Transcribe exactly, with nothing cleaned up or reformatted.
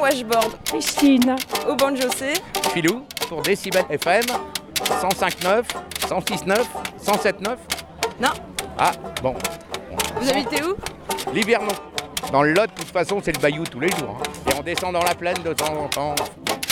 washboard. Christine. Au banjo c'est Filou pour Décibel F M, cent cinq neuf, cent six neuf, cent sept neuf. Non. Ah, bon. Vous habitez où? Livernon. Dans le Lot, de toute façon, c'est le bayou tous les jours. hein. Et on descend dans la plaine de temps en temps.